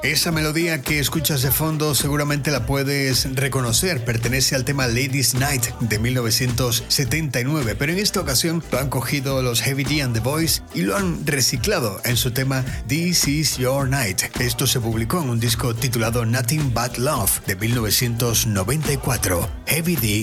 Esa melodía que escuchas de fondo seguramente la puedes reconocer, pertenece al tema Ladies Night de 1979, pero en esta ocasión lo han cogido los Heavy D and the Boys y lo han reciclado en su tema This Is Your Night. Esto se publicó en un disco titulado Nothing But Love de 1994. Heavy D